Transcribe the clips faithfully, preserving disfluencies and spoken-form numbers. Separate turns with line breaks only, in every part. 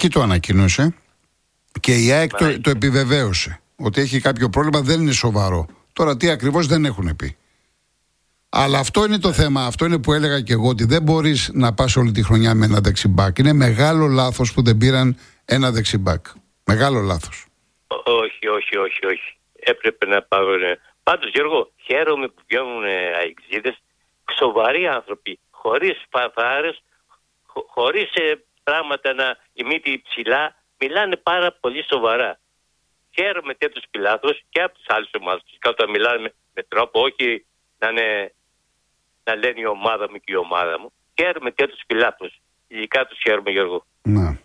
εκεί το ανακοίνωσε και η ΑΕΚ το, το επιβεβαίωσε. Ότι έχει κάποιο πρόβλημα, δεν είναι σοβαρό. Τώρα τι ακριβώς δεν έχουν πει. Αλλά αυτό είναι το θέμα, αυτό είναι που έλεγα και εγώ, ότι δεν μπορείς να πας όλη τη χρονιά με ένα δεξιμπάκ. Είναι μεγάλο λάθος που δεν πήραν ένα δεξιμπάκ. Μεγάλο λάθος.
Όχι, όχι, όχι, όχι. Έπρεπε να πάρουν. Πάντως, Γιώργο, χαίρομαι που βγαίνουν αεξίδες, σοβαροί άνθρωποι, χωρίς φαφάρες, χω, χωρίς ε, πράγματα να η μύτη ψηλά, μιλάνε πάρα πολύ σοβαρά. Χαίρομαι τέτοιους πιλάθους και από τις άλλες ομάδες. Όταν μιλάνε με, με τρόπο, όχι να, είναι, να λένε η ομάδα μου και η ομάδα μου. Χαίρομαι τέτοιους πιλάθους. Ειδικά τους χαίρομαι, Γιώργο.
Ναι.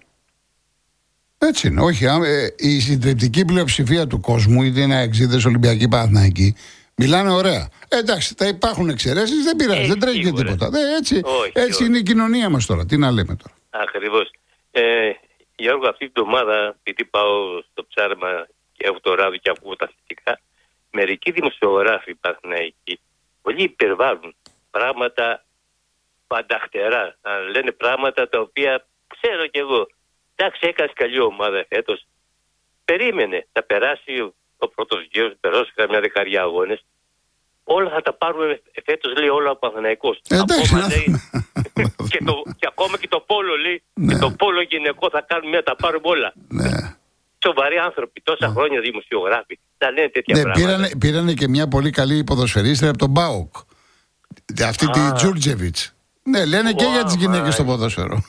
Έτσι είναι. Όχι, ε, η συντριπτική πλειοψηφία του κόσμου, είτε είναι αεξίδες, Ολυμπιακοί, Παναθηναϊκοί, μιλάνε ωραία. Ε, εντάξει, θα υπάρχουν εξαιρέσεις, δεν πειράζει, δεν τρέχει και τίποτα. Ε, έτσι
όχι,
έτσι
όχι.
είναι η κοινωνία μας τώρα. Τι να λέμε τώρα.
Ακριβώς. Ε, Γιώργο, αυτή την εβδομάδα, επειδή πάω στο ψάρεμα και έχω το ράδιο και ακούω τα θετικά, μερικοί δημοσιογράφοι υπάρχουν εκεί. Πολλοί υπερβάλλουν πράγματα πανταχτερά. Να λένε πράγματα τα οποία ξέρω κι εγώ. Εντάξει, έκανε καλή ομάδα φέτος. Περίμενε. Θα περάσει ο, ο πρώτος γύρος, περάσει καμιά δεκαριά αγώνες. Όλα θα τα πάρουμε φέτος, λέει, όλα ο Παναθηναϊκός.
Εντάξει,
ακόμα, λέει, και, το, και ακόμα και το πόλο, λέει,
ναι.
Και το πόλο γυναικό θα κάνουμε, τα πάρουμε όλα.
Ναι.
Σοβαροί άνθρωποι, τόσα ναι. χρόνια δημοσιογράφοι, θα λένε τέτοια
ναι,
πράγματα.
Πήρανε, πήρανε και μια πολύ καλή ποδοσφαιρίστρια από τον ΠΑΟΚ. Αυτή Α. τη Τζούρτζεβιτς. Ναι, λένε wow, και για τις γυναίκες στο ποδόσφαιρο.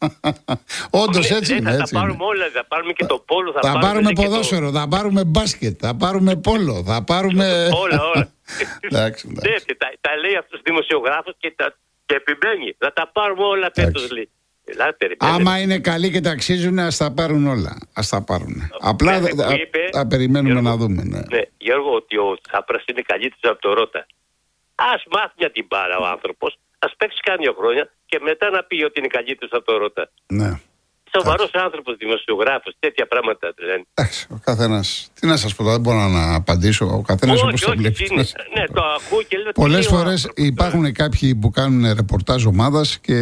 Όντως
ναι,
έτσι
ναι,
είναι.
Θα
έτσι
τα πάρουμε
είναι.
όλα, θα πάρουμε και το πόλο. Θα,
θα
πάρουμε,
πάρουμε
το...
ποδόσφαιρο, θα πάρουμε μπάσκετ, θα πάρουμε πόλο, θα πάρουμε.
όλα, όλα.
εντάξει, εντάξει.
Ναι, τα, τα λέει αυτός ο δημοσιογράφος και, τα, και επιμένει. Θα τα πάρουμε όλα φέτος, λέει.
Άμα είναι καλοί και ταξίζουν, ας τα πάρουν όλα. Ας τα πάρουν. Απλά θα περιμένουμε
Γιώργο,
να δούμε. Ναι.
Ναι, Γιώργο, ότι ο Τσάπρας είναι καλύτερος από το Ρώτα. Ας μάθει μια την μπάλα ο άνθρωπος, ας παίξει κάνα χρόνια και μετά να πει ότι είναι καλύτερος από το Ρώτα.
Ναι.
Σοβαρός άνθρωπος, δημοσιογράφος, τέτοια πράγματα λένε.
Εντάξει, ο καθένας. Τι να σας πω, δεν μπορώ να απαντήσω. Ο καθένας όπως το βλέπει.
Ναι, το ακούω και λέω.
Πολλές φορές υπάρχουν κάποιοι που κάνουν ρεπορτάζ ομάδας και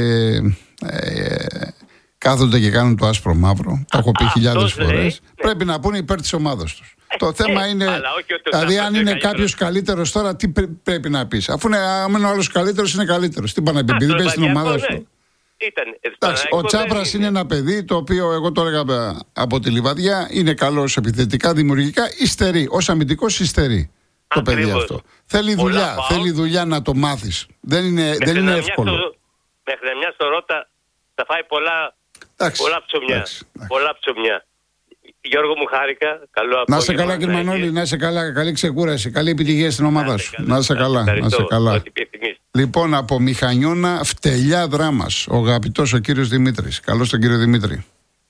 ε, κάθονται και κάνουν το άσπρο μαύρο. Το έχω πει χιλιάδες φορές. Πρέπει να πούνε υπέρ της ομάδας τους. Το θέμα είναι, δηλαδή αν είναι κάποιος καλύτερος τώρα, τι πρέπει να πεις. Αφού είναι ο άλλος καλύτερος, είναι καλύτερος. Τι πάνε να πει, επειδή παίζει στην ομάδα σου. Εντάξει, ο Τσάπρας είναι ένα παιδί το οποίο εγώ το έλεγα από τη Λιβαδιά, είναι καλός επιθετικά, δημιουργικά, υστερεί. Ως αμυντικός υστερεί το παιδί αυτό. Θέλει δουλειά, θέλει δουλειά να το μάθεις. Δεν είναι, δεν είναι εύκολο.
Μέχρι μια στο Ρώτα θα φάει πολλά, πολλά ψωμιά. Εντάξει, εντάξει. Πολλά ψωμιά. Γιώργο, μου χάρηκα. Καλό απόγευμα.
Να είσαι καλά, κύριε Μανώλη, να είσαι καλά. Καλή ξεκούραση. Καλή επιτυχία στην ομάδα σου. Να είσαι καλά. Να είσαι καλά. Λοιπόν, από Μηχανιώνα, Φτελιά Δράμας, ο αγαπητός ο κύριος Δημήτρης. Καλώς τον κύριο Δημήτρη.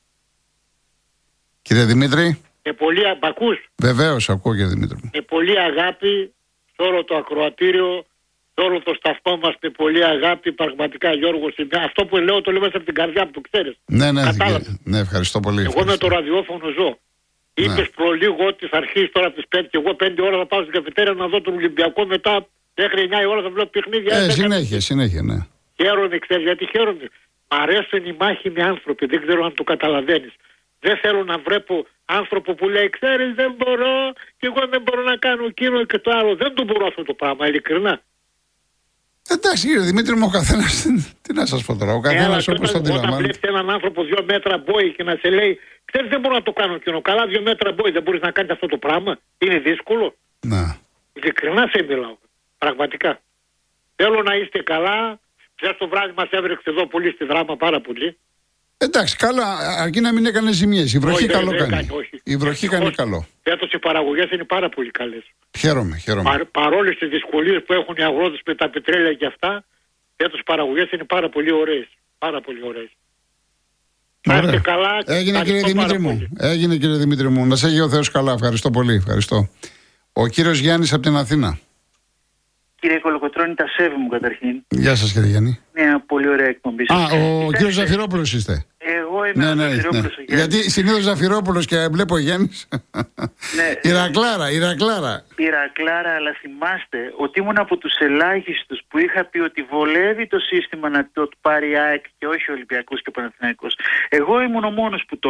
Κύριε Δημήτρη.
Με πολύ ακούς.
Βεβαίως, ακούω, κύριε Δημήτρη.
Με πολύ αγάπη, σε όλο το ακροατήριο, σε όλο το σταθμό μας, με πολύ αγάπη, πραγματικά, Γιώργο. Αυτό που λέω το λέω μέσα από την καρδιά που το ξέρεις.
Ναι, ναι, ναι, ευχαριστώ πολύ.
Εγώ
ευχαριστώ.
με το ραδιόφωνο ζω. Ναι. Είπες προλίγο ότι θα αρχίσει τώρα τις πέντε και εγώ πέντε ώρα θα πάω στην καφετέρια να δω τον Ολυμπιακό, μετά μέχρι εννιά η ώρα θα βλέπω παιχνίδια.
Ε, συνέχεια, συνέχεια, ναι.
Χαίρομαι, ξέρεις γιατί χαίρομαι. Μ' αρέσουν οι μάχημοι άνθρωποι, δεν ξέρω αν το καταλαβαίνεις. Δεν θέλω να βλέπω άνθρωπο που λέει, ξέρεις, δεν μπορώ και εγώ δεν μπορώ να κάνω εκείνο και το άλλο. Δεν το μπορώ αυτό το πράγμα, ειλικρινά.
Εντάξει, κύριε Δημήτρη, μου ο καθένας, τι να σας πω τώρα, ο καθένας όπως το αντιλαμβάνεται.
Όταν βλέπεις έναν άνθρωπο δύο μέτρα μπόι και να σε λέει, ξέρεις, δεν μπορώ να το κάνω εκείνο. Καλά, δύο μέτρα μπόι, δεν μπορείς να κάνεις αυτό το πράγμα. Είναι δύσκολο.
Να.
Ειλικρινά σε μιλάω. Πραγματικά. Θέλω να είστε καλά. Χθες το βράδυ μας έβρεξε εδώ πολύ στη Δράμα, πάρα πολύ.
Εντάξει, καλά, αρκεί να μην έκανε ζημιές. Η βροχή όχι, καλό κάνει. κάνει. Η βροχή κάνει όχι. καλό.
Φέτος οι παραγωγές είναι πάρα πολύ καλές.
Χαίρομαι, χαίρομαι.
Πα, παρόλες τις δυσκολίες που έχουν οι αγρότες με τα πετρέλαια και αυτά, φέτος οι παραγωγές είναι πάρα πολύ ωραίες. Πάρα πολύ ωραίες.
Ωραία. Καλά, έγινε κύριε Δημήτρη μου. Πολύ. Έγινε κύριε Δημήτρη μου. Να σε έχει ο Θεός καλά. Ευχαριστώ πολύ. Ευχαριστώ. Ο κύριος Γιάννης από την Αθήνα.
Κύριε Κολοκοτρώνη, τα σέβη μου καταρχήν.
Γεια σας κύριε Γιάννη.
Μια πολύ ωραία εκπομπή.
Α, ο Κοιτάξτε, κύριος Ζαφυρόπουλος είστε.
Εγώ είμαι ναι, ο ναι, Ζαφυρόπουλος.
Ναι. Γιατί συνήθως Ζαφυρόπουλος και βλέπω Γιάννης.
Ναι.
Ηρακλάρα, Ηρακλάρα.
Ηρακλάρα, αλλά θυμάστε ότι ήμουν από τους ελάχιστους που είχα πει ότι βολεύει το σύστημα να το πάρει ΑΕΚ και όχι ο Ολυμπιακός και ο Παναθηναϊκός. Εγώ ήμουν ο μόνος που το